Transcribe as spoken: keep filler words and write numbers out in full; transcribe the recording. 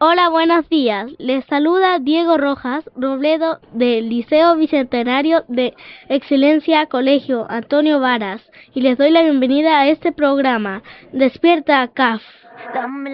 Hola, buenos días. Les saluda Diego Rojas Robledo del Liceo Bicentenario de Excelencia Colegio Antonio Varas y les doy la bienvenida a este programa, Despierta C A F.